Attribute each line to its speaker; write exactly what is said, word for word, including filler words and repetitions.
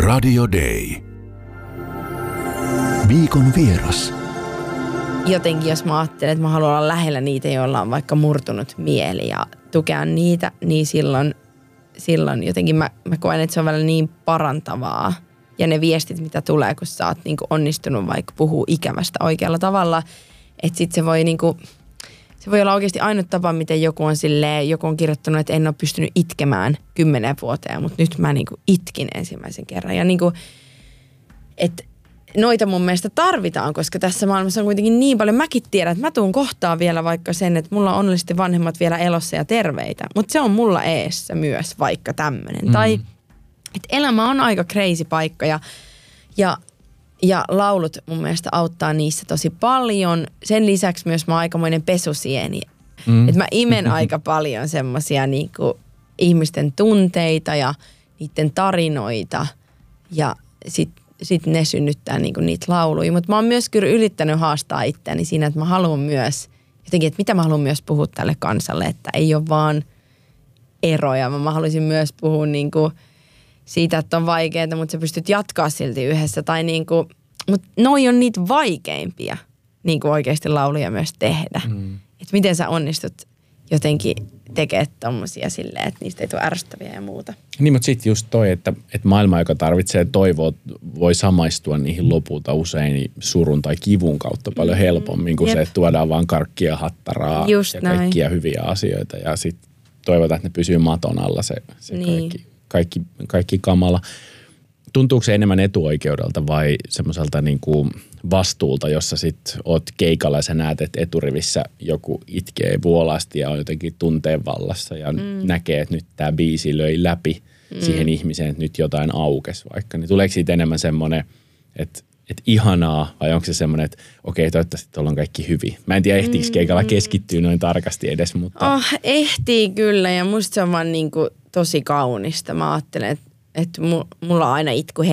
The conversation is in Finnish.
Speaker 1: Radio Day. Viikon vieras.
Speaker 2: Jotenkin jos mä ajattelen, että mä haluan olla lähellä niitä, joilla on vaikka murtunut mieli ja tukea niitä, niin silloin, silloin jotenkin mä, mä koen, että se on vielä niin parantavaa. Ja ne viestit, mitä tulee, kun sä oot niin kuin onnistunut vaikka puhuu ikävästä oikealla tavalla, että sit se voi niin kuin, se voi olla oikeasti ainut tapa, miten joku on silleen, joku on kirjoittanut, että en ole pystynyt itkemään kymmenen vuoteen, mutta nyt mä niin kuin itkin ensimmäisen kerran. Ja niin kuin, että noita mun mielestä tarvitaan, koska tässä maailmassa on kuitenkin niin paljon. Mäkin tiedän, että mä tuun kohtaan vielä vaikka sen, että mulla on onnellisesti vanhemmat vielä elossa ja terveitä. Mutta se on mulla eessä myös vaikka tämmöinen. Mm. Tai että elämä on aika crazy paikka ja, ja, ja laulut mun mielestä auttaa niissä tosi paljon. Sen lisäksi myös mä oon aikamoinen pesusieni. Mm. Että mä imen aika paljon semmosia niinku ihmisten tunteita ja niiden tarinoita ja sit sitten ne synnyttää niinku niitä lauluja. Mutta mä oon myös kyllä yrittänyt haastaa itseäni siinä, että mä haluan myös, jotenkin, että mitä mä haluan myös puhua tälle kansalle, että ei ole vaan eroja. Mä haluaisin myös puhua niinku siitä, että on vaikeaa, mutta sä pystyt jatkaa silti yhdessä. Tai niinku, mutta noi on niitä vaikeimpia niinku oikeasti lauluja myös tehdä. Mm. Että miten sä onnistut jotenkin tekee tommosia silleen, että niistä ei tule ärsyttäviä ja muuta.
Speaker 3: Niin, mutta sitten just toi, että, että maailma, joka tarvitsee toivoa, voi samaistua niihin lopulta usein surun tai kivun kautta paljon helpommin kuin Jep. se, että tuodaan vaan karkkia, hattaraa just ja näin. Kaikkia hyviä asioita. Ja sitten toivotaan, että ne pysyy maton alla se, se niin. kaikki, kaikki, kaikki kamala. Tuntuuko se enemmän etuoikeudelta vai semmoiselta niin kuin vastuulta, jossa sit oot keikalla ja sä näet, että eturivissä joku itkee vuolaasti ja on jotenkin tunteen vallassa ja mm. näkee, että nyt tää biisi löi läpi mm. siihen ihmiseen, että nyt jotain aukesi vaikka. Niin tuleeko siitä enemmän semmoinen, että, että ihanaa vai onko se semmoinen, että okei, toivottavasti tuolla on kaikki hyvin. Mä en tiedä, ehtiikö keikalla keskittyä noin tarkasti edes, mutta...
Speaker 2: Oh, ehtii kyllä ja musta se on vaan niin kuin tosi kaunista. Mä ajattelen, että, että mulla on aina itku